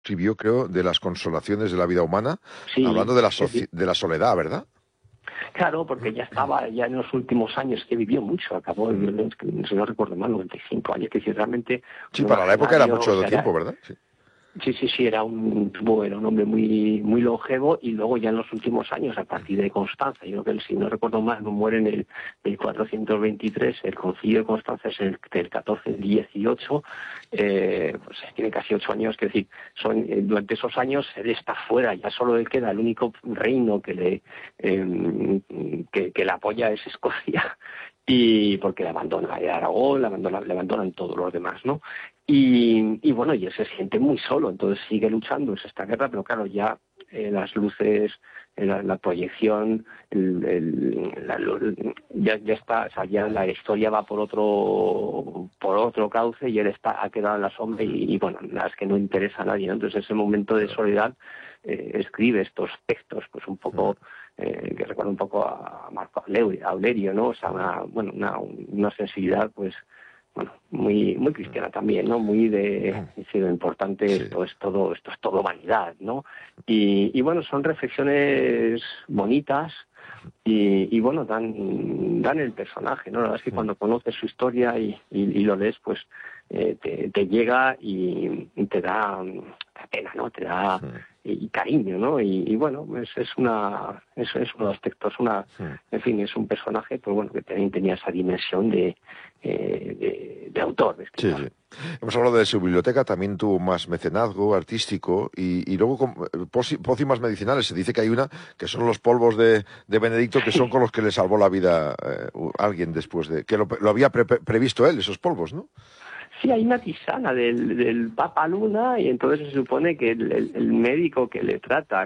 escribió, creo, de las consolaciones de la vida humana, hablando Sí, de la, sí, sí. de la soledad, ¿verdad? Claro, porque ya estaba, ya en los últimos años, que vivió mucho, acabó Mm. viviendo, si no recuerdo mal, 95 años, que si realmente Sí, un para la época era novenario, o mucho sea, tiempo, ¿verdad? Sí. sí, sí, sí, era un hombre muy longevo, y luego ya en los últimos años, a partir de Constanza, yo creo que si no recuerdo mal, no muere en el 423, el concilio de Constanza es del 14 al 18, pues tiene casi 8 años, que decir, durante esos años él está fuera, ya solo le queda el único reino que le apoya es Escocia, y porque le abandona Aragón, le abandonan todos los demás, ¿no? Y bueno, y él se siente muy solo, entonces sigue luchando, es esta guerra, pero claro, ya las luces, la proyección, ya está, o sea, ya la historia va por otro cauce, y él ha quedado en la sombra, y bueno, la es que no interesa a nadie, ¿no? Entonces ese momento de Claro. soledad escribe estos textos, pues un poco que recuerda un poco a Marco Aurelio, ¿no? O sea, una sensibilidad, pues, bueno, muy cristiana también, ¿no? Muy de, sí, lo importante, Sí. esto es todo vanidad, ¿no? Y bueno, son reflexiones bonitas, y bueno, dan el personaje, ¿no? La verdad es que cuando conoces su historia y lo lees, pues te llega y te da pena, ¿no? Te da y cariño, ¿no? Y bueno, es uno de los textos, en fin, es un personaje, pues bueno, que también tenía esa dimensión de autor, de Sí, escritor. sí. Hemos hablado de su biblioteca, también tuvo más mecenazgo artístico y luego pócimas medicinales. Se dice que hay una que son los polvos de Benedicto, que son Sí. con los que le salvó la vida alguien después de... que lo había previsto él, esos polvos, ¿no? Sí, hay una tisana del Papa Luna, y entonces se supone que el médico que le trata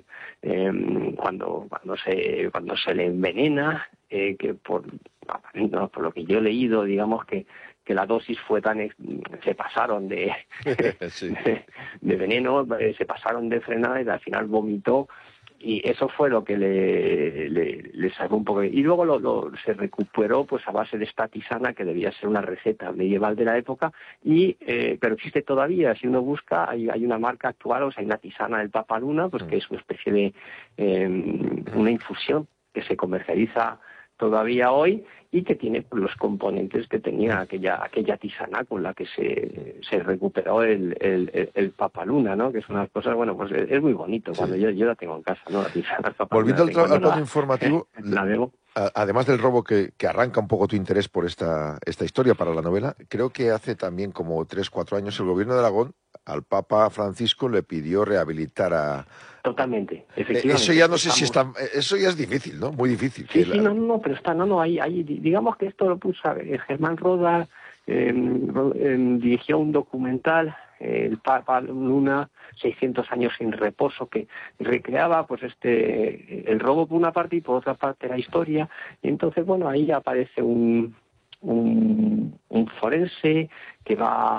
cuando se le envenena, que no, por lo que yo he leído, digamos que la dosis fue se pasaron Sí. de veneno, se pasaron de frenada, y al final vomitó, y eso fue lo que le sacó un poco. Y luego se recuperó, pues, a base de esta tisana, que debía ser una receta medieval de la época, pero existe todavía. Si uno busca, hay una marca actual, o sea, hay una tisana del Papa Luna, pues, que es una especie de una infusión que se comercializa todavía hoy, y que tiene, pues, los componentes que tenía aquella tisana con la que se recuperó el Papa Luna, ¿no? Que es unas cosas, bueno, pues es muy bonito. Sí. Cuando yo la tengo en casa, ¿no? La tisana del Papa Luna, Volviendo de vez en cuando al plano informativo, la bebo. además del robo que arranca un poco tu interés por esta historia para la novela, creo que hace también como 3, 4 años el gobierno de Aragón al Papa Francisco le pidió rehabilitar a... Totalmente, Eso efectivamente, ya es que no sé si estamos... está... Eso ya es difícil, ¿no? Muy difícil. Sí, sí, no, pero no, digamos que esto lo puso Germán Roda, dirigió un documental, el Papa Luna, 600 años sin reposo, que recreaba, pues, el robo por una parte, y por otra parte la historia. Y entonces, bueno, ahí aparece un forense que va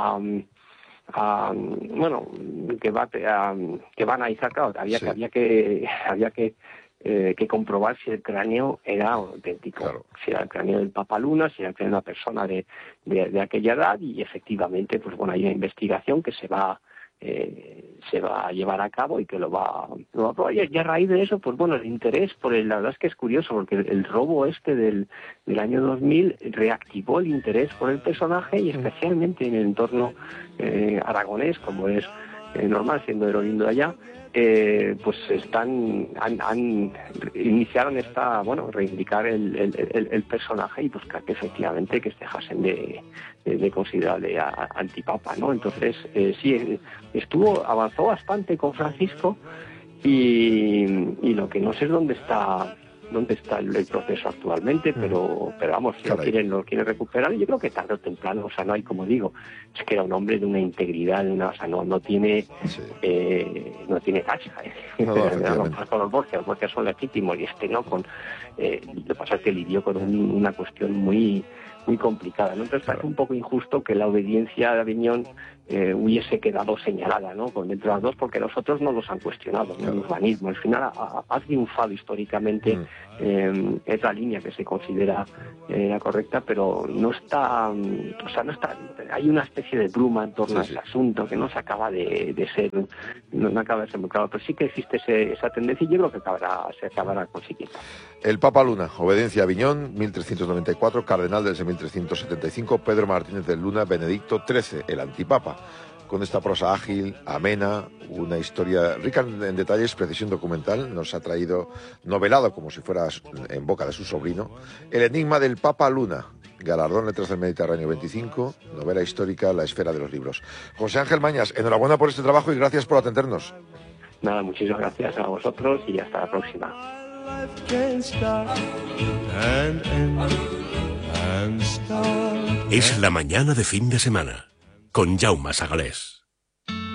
bueno, que va a analizar. Claro, Sí, había que comprobar si el cráneo era auténtico, claro. si era el cráneo del Papa Luna, si era el cráneo de una persona de aquella edad. Y efectivamente, pues bueno, hay una investigación que se va a llevar a cabo, y que lo va a probar. Y a raíz de eso, pues bueno, el interés la verdad es que es curioso, porque el robo del año 2000 reactivó el interés por el personaje, y especialmente en el entorno aragonés, como es normal, siendo heroíno de allá. Pues iniciaron reivindicar el personaje, y buscar que efectivamente que se dejasen de considerarle antipapa, ¿no? Entonces, sí, avanzó bastante con Francisco, y lo que no sé es dónde está el proceso actualmente, pero vamos, si Caray. lo quieren recuperar, y yo creo que tarde o temprano. O sea, no hay, como digo, es que era un hombre de una integridad, o sea, no tiene Sí. no tiene tacha, No, no, no efectivamente. pasa con los Borges son legítimos, y no, lo que pasa es que lidió con una cuestión muy complicada, ¿no? Entonces parece Claro. un poco injusto que la obediencia de Aviñón hubiese quedado señalada, ¿no?, con entre las dos, porque los otros no los han cuestionado. El urbanismo al final ha triunfado históricamente, es la línea que se considera la correcta, pero no está, no está, hay una especie de bruma en torno a ese asunto que no se acaba de ser, no acaba de ser muy claro, pero sí que existe esa tendencia, y yo creo que se acabará consiguiendo. El Papa Luna, obediencia a Aviñón, 1394, cardenal desde 1375, Pedro Martínez de Luna, Benedicto XIII, el antipapa. Con esta prosa ágil, amena, una historia rica en detalles, precisión documental, nos ha traído, novelado como si fuera en boca de su sobrino, El enigma del Papa Luna, galardón Letras del Mediterráneo 25, novela histórica, La esfera de los libros. José Ángel Mañas, enhorabuena por este trabajo y gracias por atendernos. Nada, muchísimas gracias a vosotros y hasta la próxima. Es la mañana de fin de semana con Jaume Sagalés.